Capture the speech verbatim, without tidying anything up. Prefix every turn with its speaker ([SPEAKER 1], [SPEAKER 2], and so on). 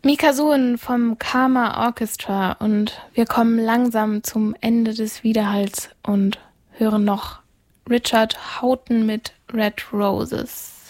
[SPEAKER 1] Mika Suhen vom Karma Orchestra und wir kommen langsam zum Ende des Widerhalls und hören noch Richard Houghton mit Red Roses.